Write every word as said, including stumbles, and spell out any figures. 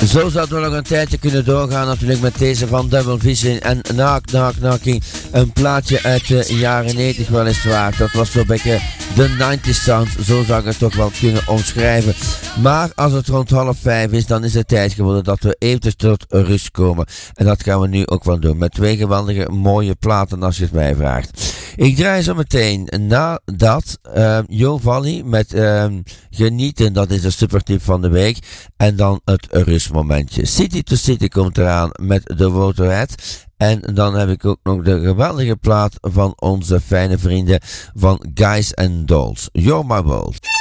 Zo zouden we nog een tijdje kunnen doorgaan natuurlijk met deze van Double Vision en Knock Knock Knocking. Een plaatje uit de jaren negentig weliswaar. Dat was zo'n beetje de negentig sound. Zo zou ik het toch wel kunnen omschrijven. Maar als het rond half vijf is, dan is het tijd geworden dat we eventjes tot rust komen. En dat gaan we nu ook wel doen. Met twee geweldige mooie platen als je het mij vraagt. Ik draai zo meteen nadat uh, Jo Valley met uh, Genieten, dat is de supertip van de week. En dan het rustmomentje. City to City komt eraan met de Motorhead. En dan heb ik ook nog de geweldige plaat van onze fijne vrienden van Guys and Dolls. You're My World.